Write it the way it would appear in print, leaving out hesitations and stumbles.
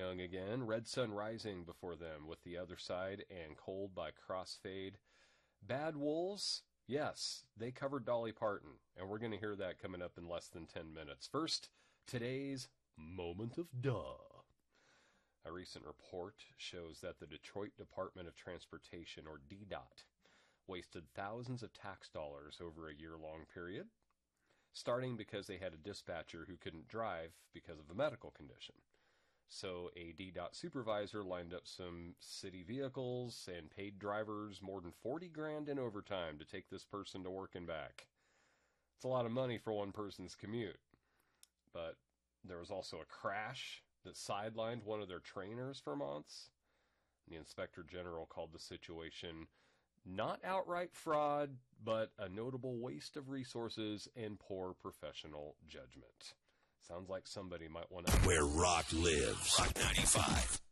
Young again. Red Sun Rising before them with The Other Side and Cold by Crossfade. Bad Wolves, yes, they covered Dolly Parton, and we're going to hear that coming up in less than 10 minutes. First, today's Moment of Duh. A recent report shows that the Detroit Department of Transportation, or DDOT, wasted thousands of tax dollars over a year-long period, starting because they had a dispatcher who couldn't drive because of a medical condition. So a DDOT supervisor lined up some city vehicles and paid drivers more than $40,000 in overtime to take this person to work and back. It's a lot of money for one person's commute. But there was also a crash that sidelined one of their trainers for months. The inspector general called the situation not outright fraud, but a notable waste of resources and poor professional judgment. Sounds like somebody might want to... Where rock lives. Rock 95.